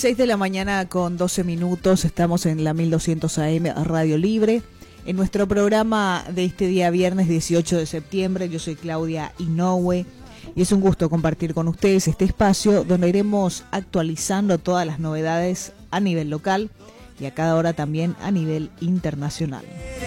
6 de la mañana con 12 minutos, estamos en la 1200 AM Radio Libre. En nuestro programa de este día viernes 18 de septiembre, yo soy Claudia Inoue y es un gusto compartir con ustedes este espacio donde iremos actualizando todas las novedades a nivel local y a cada hora también a nivel internacional.